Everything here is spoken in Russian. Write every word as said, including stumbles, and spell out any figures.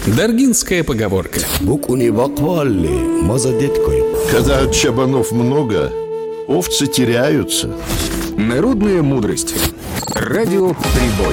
Даргинская поговорка. Когда чабанов много, овцы теряются. Народная мудрость. Радио «Прибой».